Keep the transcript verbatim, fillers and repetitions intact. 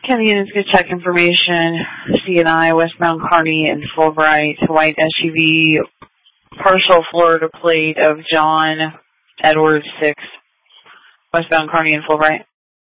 County units get check information, C and I, westbound Kearney and Fulbright, white S U V, partial Florida plate of John Edwards six, westbound Kearney and Fulbright.